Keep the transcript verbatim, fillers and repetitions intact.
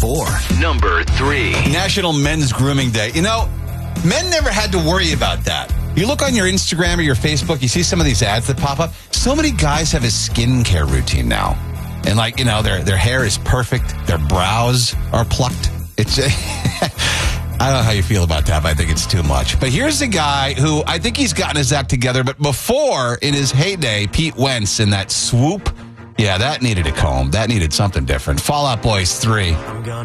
four. Number three. National Men's Grooming Day. You know, men never had to worry about that. You look on your Instagram or your Facebook, you see some of these ads that pop up. So many guys have a skincare routine now. And like, you know, their their hair is perfect. Their brows are plucked. It's I don't know how you feel about that, but I think it's too much. But here's a guy who I think he's gotten his act together. But before, in his heyday, Pete Wentz in that swoop, yeah, that needed a comb. That needed something different. Fall Out Boys three.